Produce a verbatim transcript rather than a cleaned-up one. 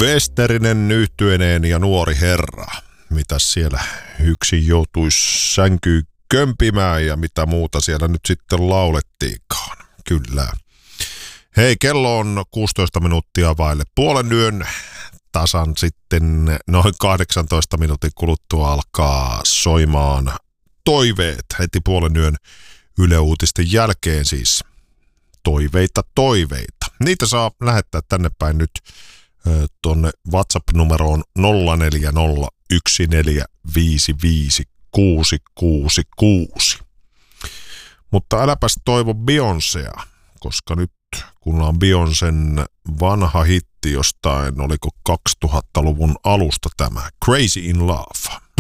Westerinen yhtyeineen ja nuori herra. Mitäs siellä yksin joutuisi sänkyyn kömpimään ja mitä muuta siellä nyt sitten laulettiinkaan. Kyllä. Hei, kello on kuusitoista minuuttia vaille puolen yön. Tasan sitten noin kahdeksantoista minuutin kuluttua alkaa soimaan toiveet heti puolen yön Yle Uutisten jälkeen siis. Toiveita, toiveita. Niitä saa lähettää tänne päin nyt tuonne WhatsApp-numeroon nolla neljä nolla yksi neljä viisi viisi kuusi kuusi kuusi. Mutta äläpäs toivo Beyoncéa, koska nyt kun on Beyoncén vanha hitti jostain, oliko kaksituhattaluvun alusta tämä Crazy in Love.